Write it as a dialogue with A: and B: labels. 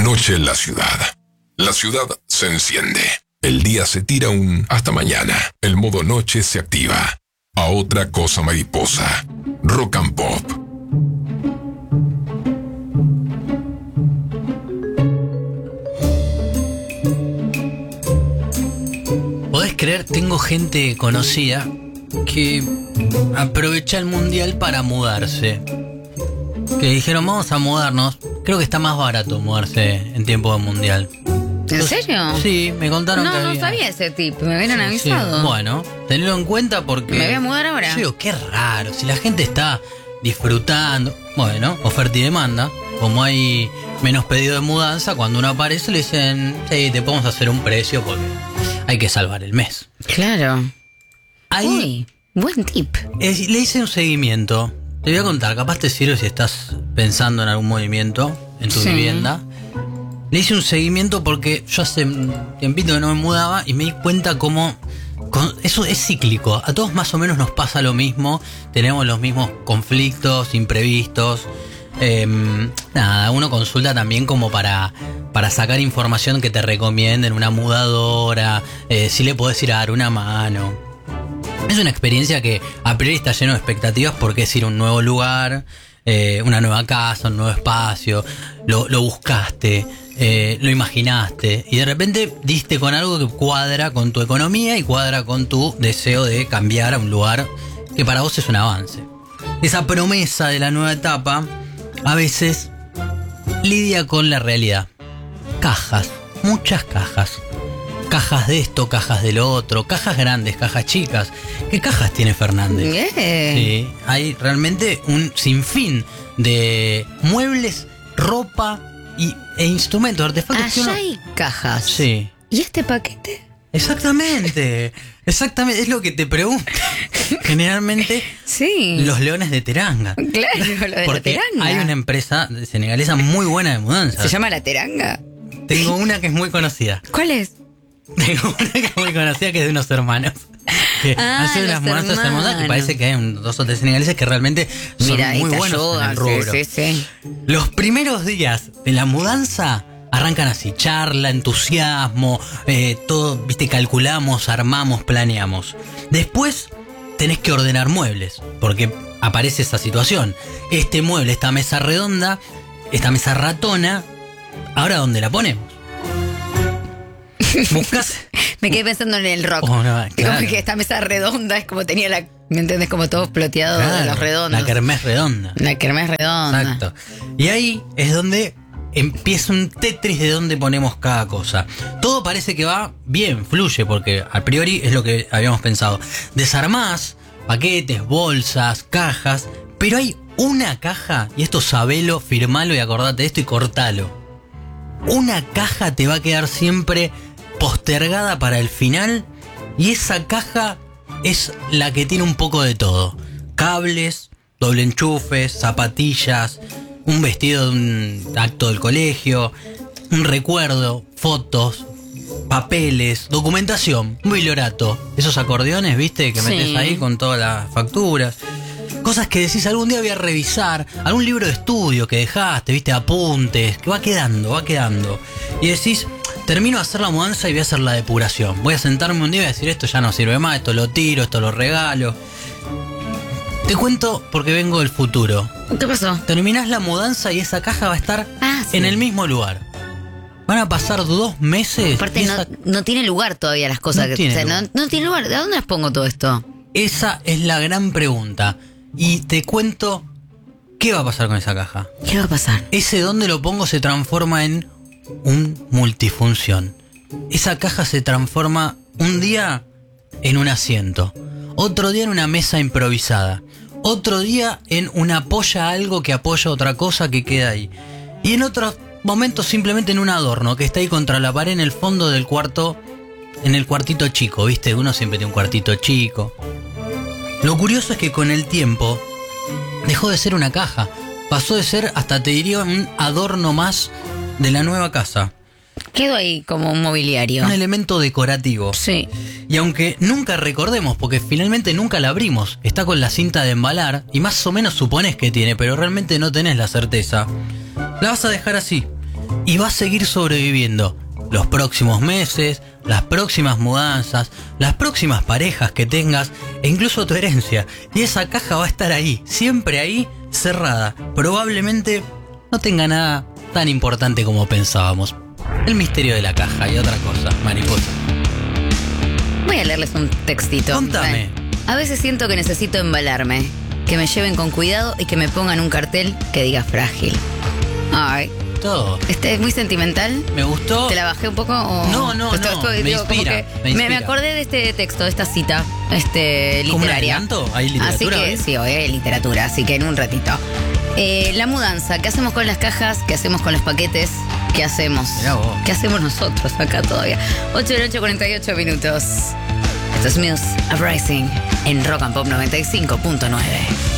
A: noche en la ciudad. La ciudad se enciende. El día se tira un hasta mañana. El modo noche se activa. A otra cosa mariposa. Rock and pop.
B: ¿Podés creer? Tengo gente conocida que aprovecha el mundial para mudarse. Que dijeron, vamos a mudarnos. Creo que está más barato mudarse en tiempo de mundial.
C: ¿En serio?
B: Sí, me contaron que
C: No
B: había...
C: sabía ese tip, me habían avisado.
B: Sí. Bueno, tenedlo en cuenta porque...
C: ¿Me voy a mudar ahora?
B: Yo digo, qué raro, si la gente está disfrutando... Bueno, oferta y demanda. Como hay menos pedido de mudanza, cuando uno aparece le dicen, sí, te podemos hacer un precio porque hay que salvar el mes.
C: Claro.
B: Ahí,
C: Uy, buen tip.
B: le hice un seguimiento. Te voy a contar, capaz te sirve si estás pensando en algún movimiento en tu vivienda. Le hice un seguimiento porque yo hace un tiempito que no me mudaba y me di cuenta cómo eso es cíclico. A todos más o menos nos pasa lo mismo. Tenemos los mismos conflictos imprevistos. Nada, uno consulta también como para sacar información que te recomienden, una mudadora, si le podés ir a dar una mano. Es una experiencia que a priori está lleno de expectativas porque es ir a un nuevo lugar, una nueva casa, un nuevo espacio, lo buscaste, lo imaginaste y de repente diste con algo que cuadra con tu economía y cuadra con tu deseo de cambiar a un lugar que para vos es un avance. Esa promesa de la nueva etapa a veces lidia con la realidad. Cajas, muchas cajas. Cajas de esto, cajas de lo otro, cajas grandes, cajas chicas. ¿Qué cajas tiene Fernández? Sí, hay realmente un sinfín de muebles, ropa e instrumentos, artefactos.
C: Allá hay cajas.
B: Sí.
C: ¿Y este paquete?
B: Exactamente, es lo que te pregunto. Generalmente,
C: sí,
B: los leones de Teranga.
C: Claro, lo de
B: porque
C: la Teranga.
B: hay una empresa senegalesa muy buena de mudanzas.
C: ¿Se llama La Teranga?
B: Tengo una que es muy conocida.
C: ¿Cuál es?
B: Tengo una que es muy conocida que es de unos hermanos que hacen unas mudanzas hermosas y parece que hay dos o tres senegaleses que realmente son muy buenos en el rubro.
C: Sí.
B: Los primeros días de la mudanza arrancan así, charla, entusiasmo, todo, viste, calculamos, armamos, planeamos. Después tenés que ordenar muebles, porque aparece esa situación. Este mueble, esta mesa redonda, esta mesa ratona, ¿ahora dónde la ponemos? ¿Buscas?
C: Me quedé pensando en el rock.
B: Oh, no, claro.
C: Como que esta mesa redonda es como tenía la... ¿Me entiendes? Como todo ploteado de los redondos.
B: La kermés redonda.
C: La kermés redonda.
B: Exacto. Y ahí es donde empieza un Tetris de dónde ponemos cada cosa. Todo parece que va bien, fluye, porque a priori es lo que habíamos pensado. Desarmás paquetes, bolsas, cajas, pero hay una caja, y esto sabelo, firmalo y acordate de esto y cortalo. Una caja te va a quedar siempre postergada para el final, y esa caja es la que tiene un poco de todo. Cables, doble enchufes, zapatillas, un vestido de un acto del colegio, un recuerdo, fotos, papeles, documentación, un bibliorato. Esos acordeones, viste, que metes ahí con todas las facturas. Cosas que decís, algún día voy a revisar, algún libro de estudio que dejaste, viste, apuntes, que va quedando. Y decís, termino de hacer la mudanza y voy a hacer la depuración. Voy a sentarme un día y voy a decir, esto ya no sirve más, esto lo tiro, esto lo regalo. Te cuento porque vengo del futuro.
C: ¿Qué pasó?
B: Terminás la mudanza y esa caja va a estar en el mismo lugar. Van a pasar 2 meses.
C: Aparte, no tiene lugar todavía las cosas.
B: No tiene lugar.
C: No tiene lugar. ¿De dónde las pongo todo esto?
B: Esa es la gran pregunta. Y te cuento qué va a pasar con esa caja.
C: ¿Qué va a pasar?
B: Ese donde lo pongo se transforma en un multifunción. Esa caja se transforma un día en un asiento, otro día en una mesa improvisada, otro día en una apoya algo que apoya otra cosa que queda ahí, y en otros momentos simplemente en un adorno que está ahí contra la pared en el fondo del cuarto, en el cuartito chico, ¿viste? Uno siempre tiene un cuartito chico. Lo curioso es que con el tiempo dejó de ser una caja, pasó de ser, hasta te diría, un adorno más de la nueva casa.
C: Quedó ahí como un mobiliario.
B: Un elemento decorativo.
C: Sí.
B: Y aunque nunca recordemos, porque finalmente nunca la abrimos, está con la cinta de embalar y más o menos suponés que tiene, pero realmente no tenés la certeza, la vas a dejar así. y va a seguir sobreviviendo los próximos meses, las próximas mudanzas, las próximas parejas que tengas e incluso tu herencia. Y esa caja va a estar ahí, siempre ahí, cerrada. Probablemente no tenga nada tan importante como pensábamos. El misterio de la caja y otra cosa, mariposa.
C: Voy a leerles un textito.
B: Contame.
C: A veces siento que necesito embalarme, que me lleven con cuidado y que me pongan un cartel que diga frágil. Ay.
B: Todo.
C: Es muy sentimental.
B: Me gustó.
C: ¿Te la bajé un poco? O...
B: No, me inspira.
C: Me acordé de este texto, de esta cita literaria.
B: ¿Como un adelanto? ¿Hay literatura?
C: Así que sí, hoy hay literatura, así que en un ratito. La mudanza, ¿qué hacemos con las cajas? ¿Qué hacemos con los paquetes? ¿Qué hacemos?
B: Mirá vos.
C: ¿Qué hacemos nosotros acá todavía? 8 de la noche, 48 minutos. Esto es Muse Uprising en Rock and Pop 95.9.